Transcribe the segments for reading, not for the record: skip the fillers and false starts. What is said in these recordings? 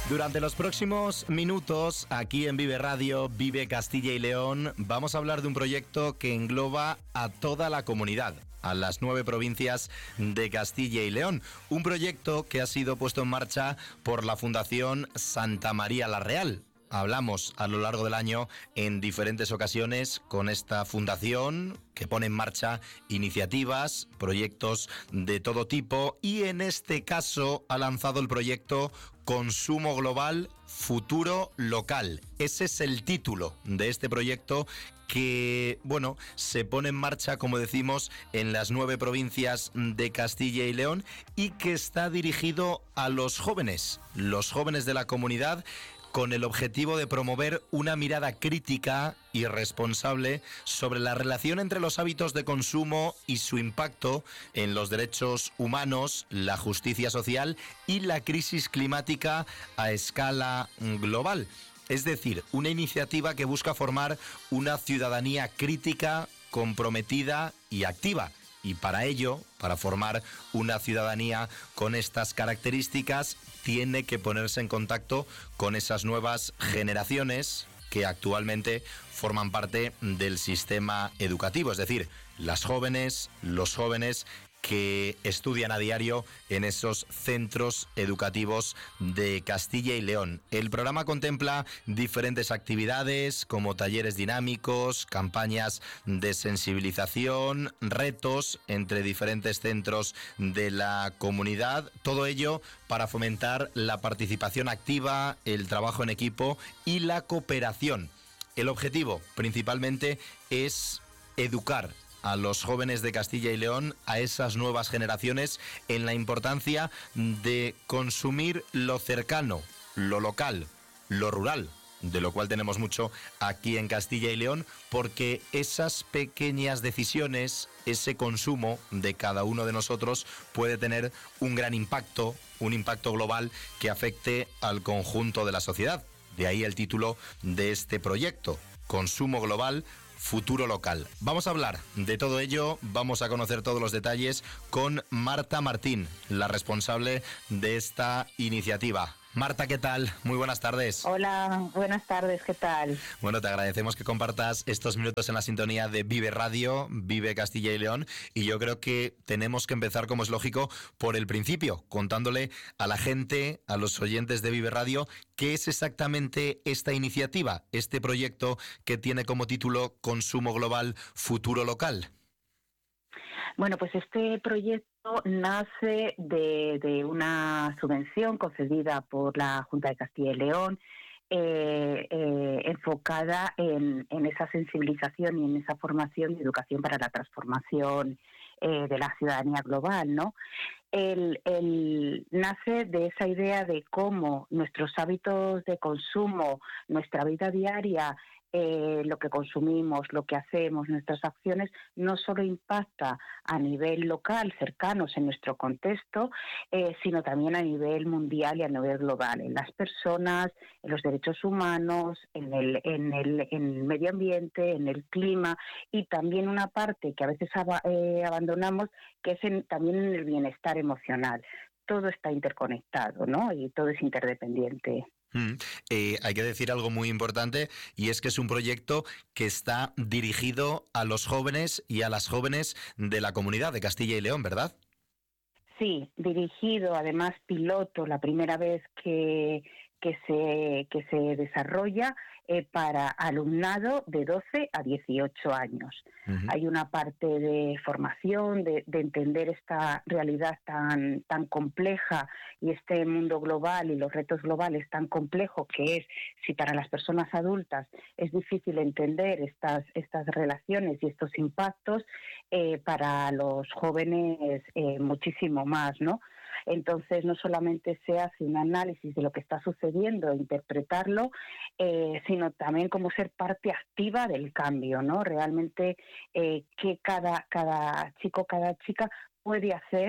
Durante los próximos minutos, aquí en Vive Radio, Vive Castilla y León, vamos a hablar de un proyecto que engloba a toda la comunidad, a las 9 provincias de Castilla y León. Un proyecto que ha sido puesto en marcha por la Fundación Santa María la Real. Hablamos a lo largo del año en diferentes ocasiones con esta fundación que pone en marcha iniciativas, proyectos de todo tipo y en este caso ha lanzado el proyecto Consumo Global, Futuro Local. Ese es el título de este proyecto que, bueno, se pone en marcha, como decimos, en las 9 provincias de Castilla y León y que está dirigido a los jóvenes de la comunidad, con el objetivo de promover una mirada crítica y responsable sobre la relación entre los hábitos de consumo y su impacto en los derechos humanos, la justicia social y la crisis climática a escala global. Es decir, una iniciativa que busca formar una ciudadanía crítica, comprometida y activa. Y para ello, para formar una ciudadanía con estas características, tiene que ponerse en contacto con esas nuevas generaciones que actualmente forman parte del sistema educativo, es decir, las jóvenes, los jóvenes que estudian a diario en esos centros educativos de Castilla y León. El programa contempla diferentes actividades como talleres dinámicos, campañas de sensibilización, retos entre diferentes centros de la comunidad, todo ello para fomentar la participación activa, el trabajo en equipo y la cooperación. El objetivo principalmente es educar a los jóvenes de Castilla y León, a esas nuevas generaciones, en la importancia de consumir lo cercano, lo local, lo rural, de lo cual tenemos mucho aquí en Castilla y León, porque esas pequeñas decisiones, ese consumo de cada uno de nosotros puede tener un gran impacto, un impacto global que afecte al conjunto de la sociedad. De ahí el título de este proyecto, Consumo Global, Futuro Local. Vamos a hablar de todo ello, vamos a conocer todos los detalles con Marta Martín, la responsable de esta iniciativa. Marta, ¿qué tal? Muy buenas tardes. Hola, buenas tardes, ¿qué tal? Bueno, te agradecemos que compartas estos minutos en la sintonía de Vive Radio, Vive Castilla y León, y yo creo que tenemos que empezar, como es lógico, por el principio, contándole a la gente, a los oyentes de Vive Radio, qué es exactamente esta iniciativa, este proyecto que tiene como título Consumo Global, Futuro Local. Bueno, pues este proyecto nace de una subvención concedida por la Junta de Castilla y León, enfocada en esa sensibilización y en esa formación de educación para la transformación de la ciudadanía global, ¿no? Nace de esa idea de cómo nuestros hábitos de consumo, nuestra vida diaria, lo que consumimos, lo que hacemos, nuestras acciones, no solo impacta a nivel local, cercanos en nuestro contexto, sino también a nivel mundial y a nivel global, en las personas, en los derechos humanos, en el medio ambiente, en el clima, y también una parte que a veces abandonamos, que es también en el bienestar emocional. Todo está interconectado, ¿no? Y todo es interdependiente. Hay que decir algo muy importante, y es que es un proyecto que está dirigido a los jóvenes y a las jóvenes de la comunidad de Castilla y León, ¿verdad? Sí, dirigido, además piloto, la primera vez que se desarrolla para alumnado de 12 a 18 años. Uh-huh. Hay una parte de formación, de entender esta realidad tan compleja y este mundo global y los retos globales tan complejos que es, si para las personas adultas es difícil entender estas relaciones y estos impactos, para los jóvenes muchísimo más, ¿no? Entonces, no solamente se hace un análisis de lo que está sucediendo, interpretarlo, sino también como ser parte activa del cambio, ¿no? Realmente, que cada chico, cada chica puede hacer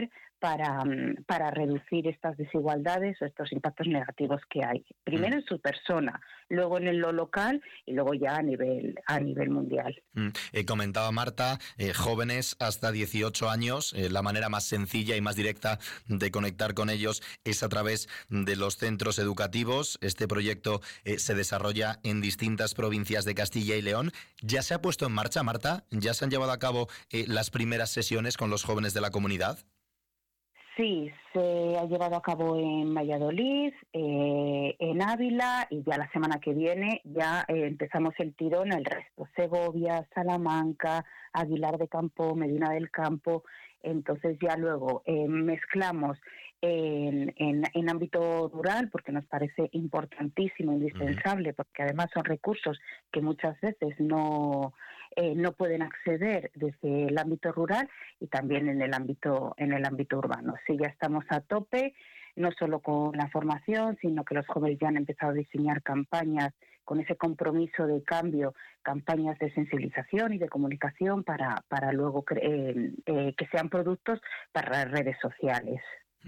para reducir estas desigualdades o estos impactos negativos que hay. Primero en su persona, luego en lo local y luego ya a nivel mundial. Comentaba Marta, jóvenes hasta 18 años, la manera más sencilla y más directa de conectar con ellos es a través de los centros educativos. Este proyecto se desarrolla en distintas provincias de Castilla y León. ¿Ya se ha puesto en marcha, Marta? ¿Ya se han llevado a cabo las primeras sesiones con los jóvenes de la comunidad? Sí, se ha llevado a cabo en Valladolid, en Ávila, y ya la semana que viene ya empezamos el tirón el resto. Segovia, Salamanca, Aguilar de Campo, Medina del Campo. Entonces ya luego mezclamos en ámbito rural, porque nos parece importantísimo, indispensable, porque además son recursos que muchas veces no pueden acceder desde el ámbito rural, y también en el ámbito urbano. Sí, ya estamos a tope, no solo con la formación, sino que los jóvenes ya han empezado a diseñar campañas con ese compromiso de cambio, campañas de sensibilización y de comunicación para luego que sean productos para las redes sociales.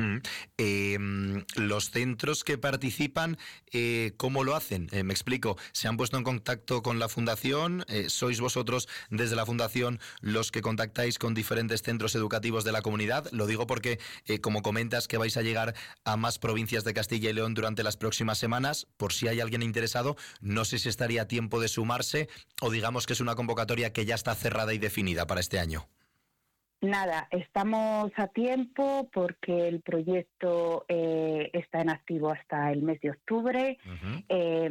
Los centros que participan, ¿cómo lo hacen? Me explico. ¿Se han puesto en contacto con la Fundación? ¿Sois vosotros desde la Fundación los que contactáis con diferentes centros educativos de la comunidad? Lo digo porque, como comentas que vais a llegar a más provincias de Castilla y León durante las próximas semanas, por si hay alguien interesado, no sé si estaría a tiempo de sumarse o digamos que es una convocatoria que ya está cerrada y definida para este año. Nada, estamos a tiempo porque el proyecto está en activo hasta el mes de octubre. Uh-huh.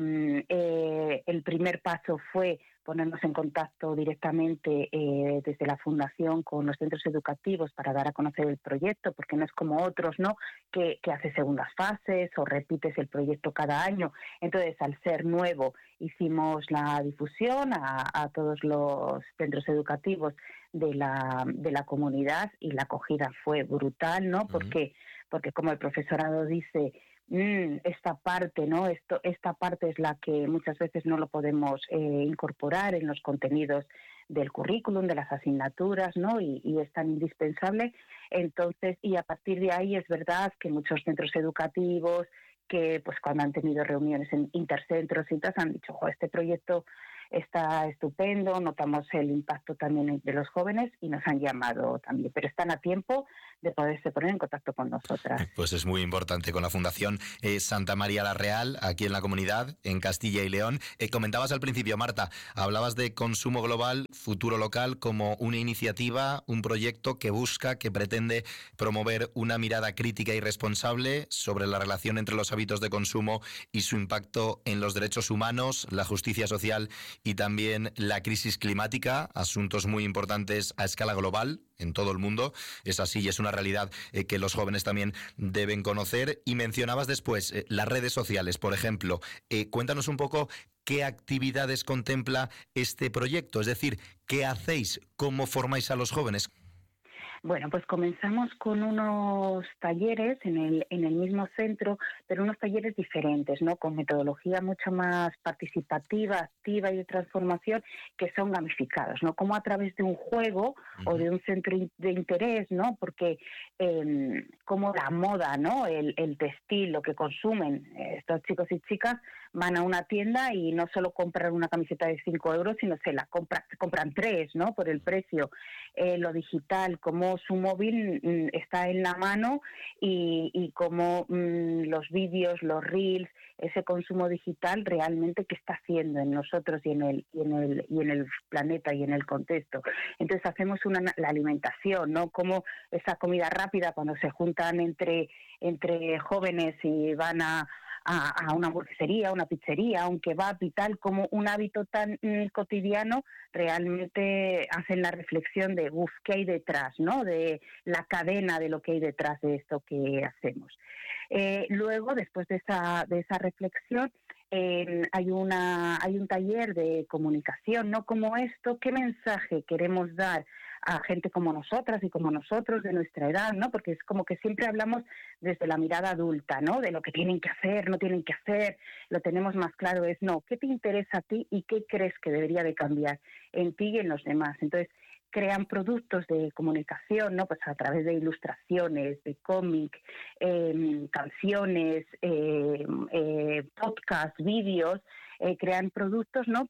El primer paso fue ponernos en contacto directamente desde la Fundación con los centros educativos para dar a conocer el proyecto, porque no es como otros, ¿no?, que hace segundas fases o repites el proyecto cada año. Entonces, al ser nuevo, hicimos la difusión a todos los centros educativos de la comunidad, y la acogida fue brutal, ¿no? Porque como el profesorado dice, esta parte, ¿no? Esta parte es la que muchas veces no lo podemos incorporar en los contenidos del currículum, de las asignaturas, ¿no? Y es tan indispensable. Entonces, y a partir de ahí es verdad que muchos centros educativos que, pues, cuando han tenido reuniones en intercentros y tal, han dicho, este proyecto está estupendo, notamos el impacto también de los jóvenes y nos han llamado también, pero están a tiempo de poderse poner en contacto con nosotras. Pues es muy importante con la Fundación Santa María la Real, aquí en la comunidad, en Castilla y León. Comentabas al principio, Marta, hablabas de consumo global, futuro local, como una iniciativa, un proyecto que busca, que pretende promover una mirada crítica y responsable sobre la relación entre los hábitos de consumo y su impacto en los derechos humanos, la justicia social y también la crisis climática, asuntos muy importantes a escala global en todo el mundo. Es así y es una realidad que los jóvenes también deben conocer. Y mencionabas después las redes sociales, por ejemplo. Cuéntanos un poco qué actividades contempla este proyecto, es decir, qué hacéis, cómo formáis a los jóvenes. Bueno, pues comenzamos con unos talleres en el mismo centro, pero unos talleres diferentes, ¿no? Con metodología mucho más participativa, activa y de transformación, que son gamificados, ¿no? Como a través de un juego o de un centro de interés, ¿no? Porque como la moda, ¿no? El textil, lo que consumen estos chicos y chicas, van a una tienda y no solo compran una camiseta de 5 euros, sino se compran 3, ¿no? Por el precio. Lo digital, como su móvil está en la mano y como los vídeos, los reels, ese consumo digital realmente qué está haciendo en nosotros y en el planeta y en el contexto. Entonces hacemos la alimentación, ¿no? Como esa comida rápida cuando se juntan entre jóvenes y van a una hamburguesería, una pizzería, un kebab y tal, como un hábito tan cotidiano, realmente hacen la reflexión de, ¿qué hay detrás?, ¿no? De la cadena de lo que hay detrás de esto que hacemos. Luego, después de esa reflexión, hay un taller de comunicación, ¿no? Como esto, ¿qué mensaje queremos dar a gente como nosotras y como nosotros de nuestra edad, ¿no? Porque es como que siempre hablamos desde la mirada adulta, ¿no? De lo que tienen que hacer, no tienen que hacer, lo tenemos más claro, es no, ¿qué te interesa a ti y qué crees que debería de cambiar en ti y en los demás? Entonces, crean productos de comunicación, ¿no? Pues a través de ilustraciones, de cómic, canciones, podcasts, vídeos, crean productos, ¿no?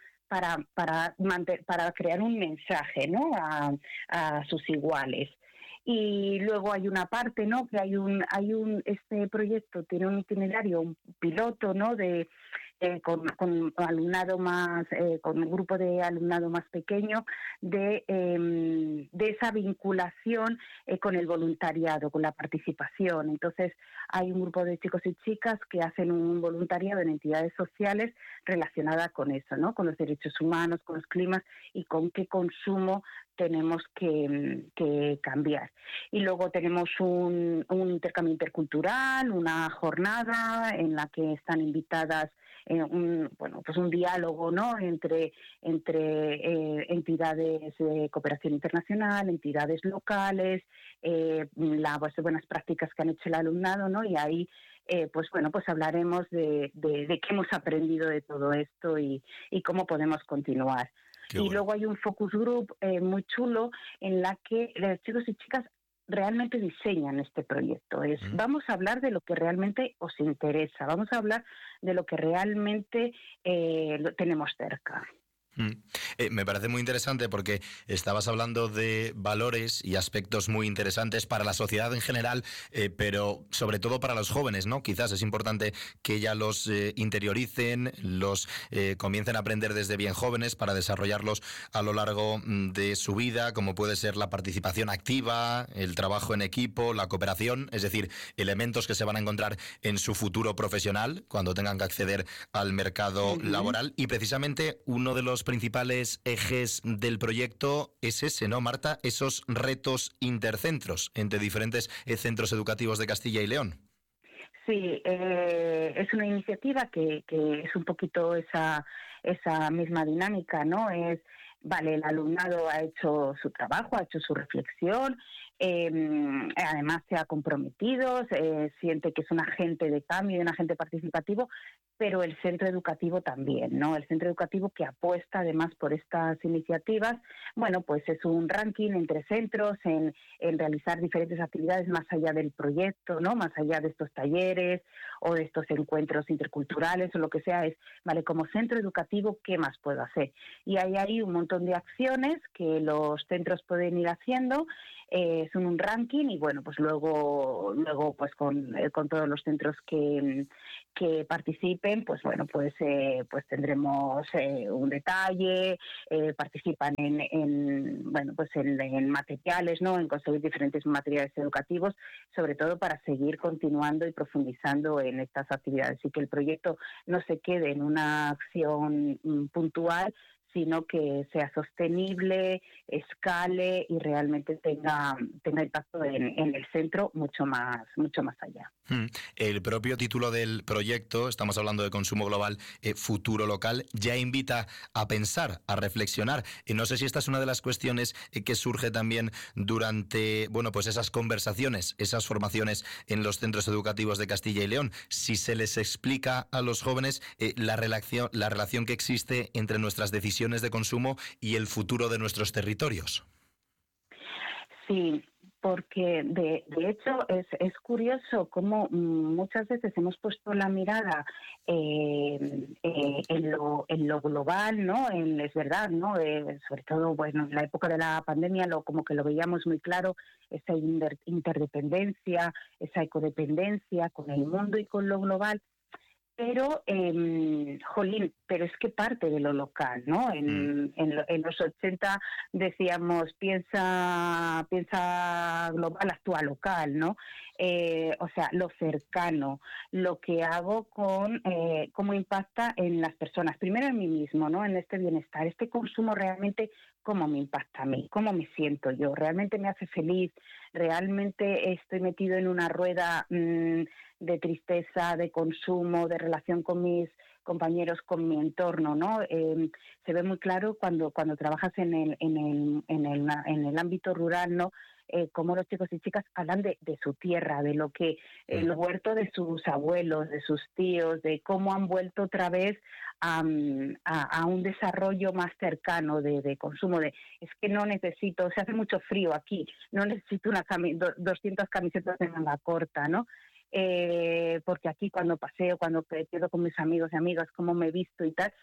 Para crear un mensaje, ¿no? A sus iguales. Y luego hay una parte, ¿no? Que este proyecto tiene un itinerario, un piloto, ¿no? Con alumnado más, con un grupo de alumnado más pequeño, de esa vinculación con el voluntariado, con la participación. Entonces, hay un grupo de chicos y chicas que hacen un voluntariado en entidades sociales relacionada con eso, ¿no? Con los derechos humanos, con los climas y con qué consumo tenemos que cambiar. Y luego tenemos un intercambio intercultural, una jornada en la que están invitadas un diálogo, ¿no? entre entidades de cooperación internacional, entidades locales, las buenas prácticas que han hecho el alumnado, ¿no? Y ahí pues hablaremos de qué hemos aprendido de todo esto y cómo podemos continuar. Qué y bueno. luego hay un focus group muy chulo en la que los chicos y chicas realmente diseñan este proyecto. Vamos a hablar de lo que realmente os interesa, vamos a hablar de lo que realmente lo tenemos cerca. Me parece muy interesante porque estabas hablando de valores y aspectos muy interesantes para la sociedad en general, pero sobre todo para los jóvenes, ¿no? Quizás es importante que ya los interioricen, los comiencen a aprender desde bien jóvenes para desarrollarlos a lo largo de su vida, como puede ser la participación activa, el trabajo en equipo, la cooperación, es decir, elementos que se van a encontrar en su futuro profesional cuando tengan que acceder al mercado laboral. Y precisamente uno de los principales ejes del proyecto es ese, ¿no, Marta? Esos retos intercentros entre diferentes centros educativos de Castilla y León. Sí, es una iniciativa que es un poquito esa misma dinámica, ¿no? Vale, el alumnado ha hecho su trabajo, ha hecho su reflexión, además se ha comprometido, siente que es un agente de cambio y un agente participativo, pero el centro educativo también, ¿no? El centro educativo que apuesta además por estas iniciativas, bueno, pues es un ranking entre centros en realizar diferentes actividades más allá del proyecto, ¿no? Más allá de estos talleres o de estos encuentros interculturales o lo que sea, vale, como centro educativo, ¿qué más puedo hacer? Y hay ahí un montón de acciones que los centros pueden ir haciendo, son un ranking y bueno, pues luego pues con todos los centros que participen, pues bueno, pues tendremos un detalle, participan en materiales, ¿no? En conseguir diferentes materiales educativos, sobre todo para seguir continuando y profundizando en estas actividades y que el proyecto no se quede en una acción puntual, sino que sea sostenible, escale y realmente tenga impacto en el centro mucho más allá. El propio título del proyecto, estamos hablando de consumo global, futuro local, ya invita a pensar, a reflexionar. No sé si esta es una de las cuestiones que surge también durante, bueno, pues esas conversaciones, esas formaciones en los centros educativos de Castilla y León. Si se les explica a los jóvenes la relación que existe entre nuestras decisiones de consumo y el futuro de nuestros territorios. Sí, porque de hecho es curioso cómo muchas veces hemos puesto la mirada en lo global, ¿no? Es verdad, ¿no? Sobre todo, bueno, en la época de la pandemia como que lo veíamos muy claro, esa interdependencia, esa ecodependencia con el mundo y con lo global. Pero, pero es que parte de lo local, ¿no? En los 80 decíamos, piensa global, actúa local, ¿no? O sea, lo cercano, lo que hago cómo impacta en las personas. Primero en mí mismo, ¿no? En este bienestar, este consumo realmente, cómo me impacta a mí, cómo me siento yo, realmente me hace feliz, realmente estoy metido en una rueda de tristeza, de consumo, de relación con mis compañeros, con mi entorno, ¿no? Se ve muy claro cuando trabajas en el ámbito rural, ¿no? cómo los chicos y chicas hablan de su tierra, de lo que el huerto de sus abuelos, de sus tíos, de cómo han vuelto otra vez a un desarrollo más cercano de consumo. Es que no necesito, se hace mucho frío aquí, no necesito 200 camisetas de manga corta, ¿no? Porque aquí cuando paseo, cuando quedo con mis amigos y amigas, cómo me he visto y tal,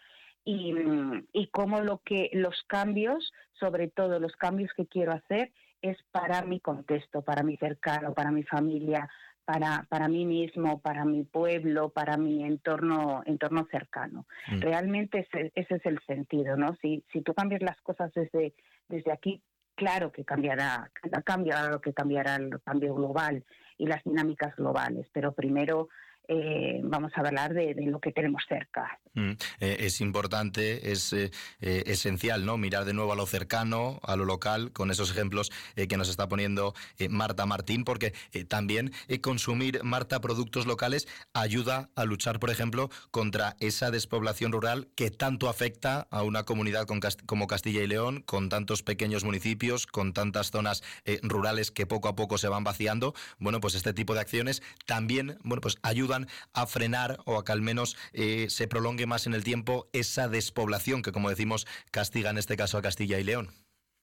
y cómo los cambios, sobre todo los cambios que quiero hacer, es para mi contexto, para mi cercano, para mi familia, para mí mismo, para mi pueblo, para mi entorno cercano. Realmente ese es el sentido, ¿no? Si tú cambias las cosas desde aquí, claro que cambiará lo que cambiará el cambio global y las dinámicas globales, pero primero vamos a hablar de lo que tenemos cerca. Es importante, es esencial, ¿no? Mirar de nuevo a lo cercano, a lo local, con esos ejemplos que nos está poniendo Marta Martín, porque también consumir, Marta, productos locales ayuda a luchar, por ejemplo, contra esa despoblación rural que tanto afecta a una comunidad como Castilla y León, con tantos pequeños municipios, con tantas zonas rurales que poco a poco se van vaciando. Bueno, pues este tipo de acciones también, bueno, pues ayudan a frenar o a que al menos se prolongue más en el tiempo esa despoblación que, como decimos, castiga en este caso a Castilla y León.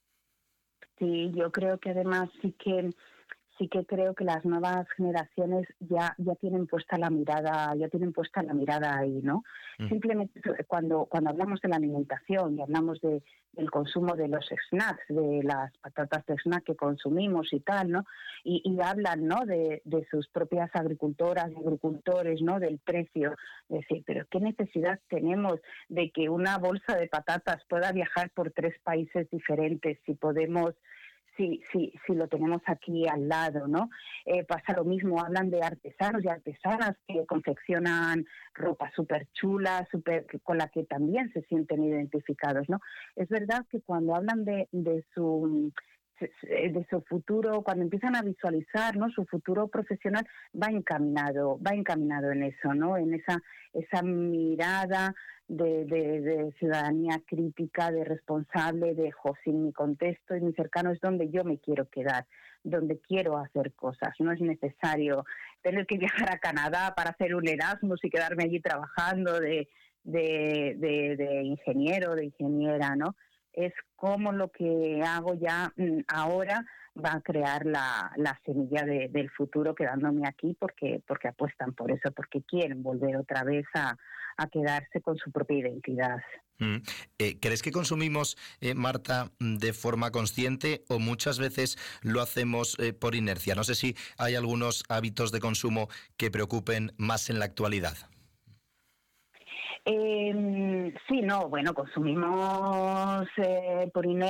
Sí, yo creo que además sí que creo que las nuevas generaciones ya tienen puesta la mirada ahí, ¿no? Simplemente cuando hablamos de la alimentación y hablamos del consumo de los snacks, de las patatas de snack que consumimos y tal, ¿no? Y hablan, ¿no? de sus propias agricultoras y agricultores, ¿no? Del precio. Es decir, pero ¿qué necesidad tenemos de que una bolsa de patatas pueda viajar por 3 países diferentes si podemos... Si lo tenemos aquí al lado, ¿no? Pasa lo mismo, hablan de artesanos y artesanas que confeccionan ropa súper chula, con la que también se sienten identificados, ¿no? Es verdad que cuando hablan de su futuro, cuando empiezan a visualizar, ¿no? Su futuro profesional va encaminado en eso, ¿no? En esa mirada de ciudadanía crítica, de responsable, de sin mi contexto y mi cercano es donde yo me quiero quedar, donde quiero hacer cosas. No es necesario tener que viajar a Canadá para hacer un Erasmus y quedarme allí trabajando de ingeniero, de ingeniera, ¿no? Es como lo que hago ya ahora va a crear la semilla del futuro quedándome aquí porque apuestan por eso, porque quieren volver otra vez a quedarse con su propia identidad. ¿Crees que consumimos, Marta, de forma consciente o muchas veces lo hacemos por inercia? No sé si hay algunos hábitos de consumo que preocupen más en la actualidad. Sí, no, bueno, consumimos por inercia.